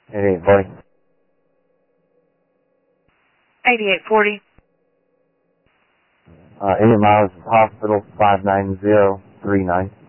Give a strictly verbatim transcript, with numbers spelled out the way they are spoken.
eighty-eight forty. eighty-eight forty. Uh, eighty miles hospital five nine zero three nine.